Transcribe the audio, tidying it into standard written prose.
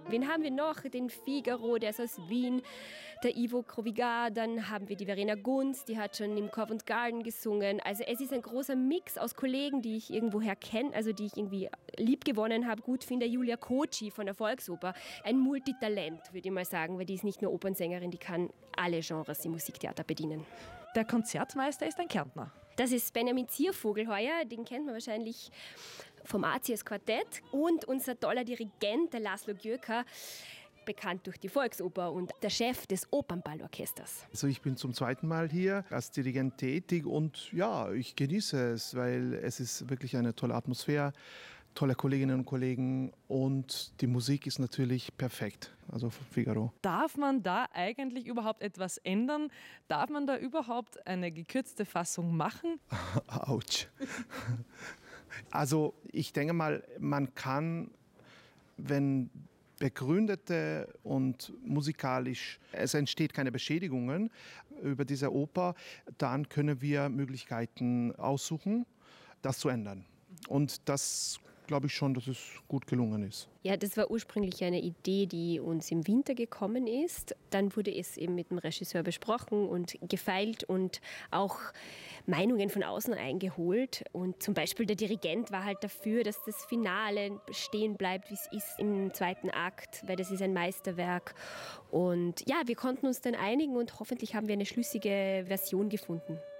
Wen haben wir noch? Den Figaro, der ist aus Wien, der Ivo Krovigar, dann haben wir die Verena Gunz, die hat schon im Covent Garden gesungen. Also es ist ein großer Mix aus Kollegen, die ich irgendwoher kenne, also die ich irgendwie liebgewonnen habe, gut finde. Julia Koci von der Volksoper, ein Multitalent, würde ich mal sagen, weil die ist nicht nur Opernsängerin, die kann alle Genres im Musiktheater bedienen. Der Konzertmeister ist ein Kärntner. Das ist Benjamin Ziervogel heuer, den kennt man wahrscheinlich vom ACS Quartett. Und unser toller Dirigent, der Laszlo Gjörka, bekannt durch die Volksoper und der Chef des Opernballorchesters. Also ich bin zum zweiten Mal hier als Dirigent tätig und ja, ich genieße es, weil es ist wirklich eine tolle Atmosphäre, tolle Kolleginnen und Kollegen und die Musik ist natürlich perfekt, also von Figaro. Darf man da eigentlich überhaupt etwas ändern? Darf man da überhaupt eine gekürzte Fassung machen? Autsch. Also ich denke mal, man kann, wenn begründete und musikalisch, es entsteht keine Beschädigungen über diese Oper, dann können wir Möglichkeiten aussuchen, das zu ändern. Und das glaube ich schon, dass es gut gelungen ist. Ja, das war ursprünglich eine Idee, die uns im Winter gekommen ist. Dann wurde es eben mit dem Regisseur besprochen und gefeilt und auch Meinungen von außen eingeholt. Und zum Beispiel der Dirigent war halt dafür, dass das Finale stehen bleibt, wie es ist im zweiten Akt, weil das ist ein Meisterwerk. Und ja, wir konnten uns dann einigen und hoffentlich haben wir eine schlüssige Version gefunden.